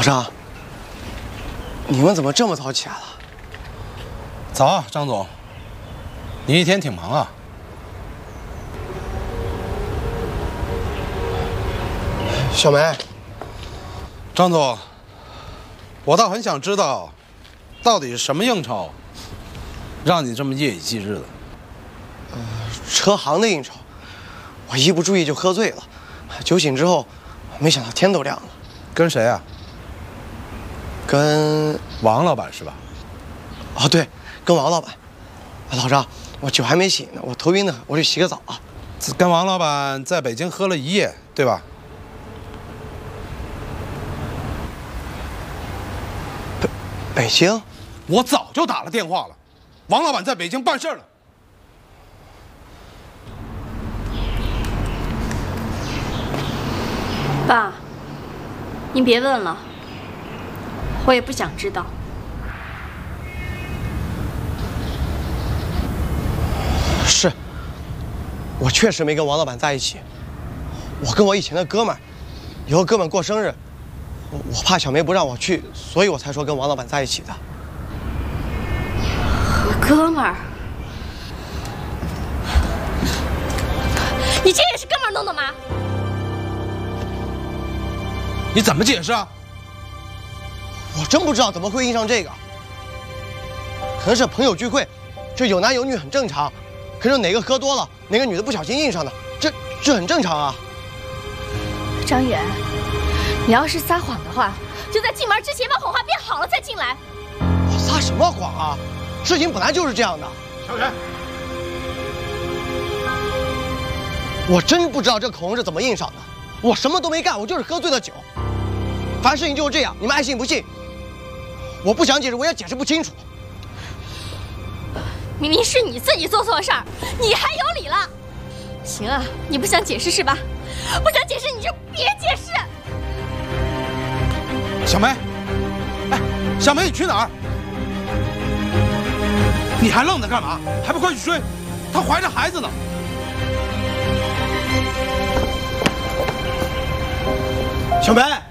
老张，你们怎么这么早起来了？ 早啊，张总，你一天挺忙啊。 小梅， 张总，我倒很想知道，到底是什么应酬，让你这么夜以继日的？ 车行的应酬，我一不注意就喝醉了，酒醒之后，没想到天都亮了。 跟谁啊？ 跟王老板是吧？ 哦，对，跟王老板。老张，我酒还没醒呢，我头晕呢，我去洗个澡啊。 跟王老板在北京喝了一夜，对吧？ 北京？ 我早就打了电话了，王老板在北京办事了。 爸，您别问了，我也不想知道。 是，我确实没跟王老板在一起，我跟我以前的哥们儿，以后哥们儿过生日，我怕小梅不让我去，所以我才说跟王老板在一起的。 和哥们儿？你这也是哥们儿弄的吗？ 你怎么解释啊？ 我真不知道怎么会印上这个，可能是朋友聚会，这有男有女很正常。可是哪个喝多了，哪个女的不小心印上的，这很正常啊。 张远，你要是撒谎的话，就在进门之前把谎话编好了再进来。 我撒什么谎啊？事情本来就是这样的。 小雪， 我真不知道这口红是怎么印上的，我什么都没干，我就是喝醉了酒。凡事情就是这样，你们爱信不信。我不想解释，我也解释不清楚。 明明是你自己做错事儿，你还有理了？行啊，你不想解释是吧？不想解释你就别解释。 小梅，哎，小梅，你去哪儿？你还愣着干嘛？还不快去追？她怀着孩子呢。 小梅。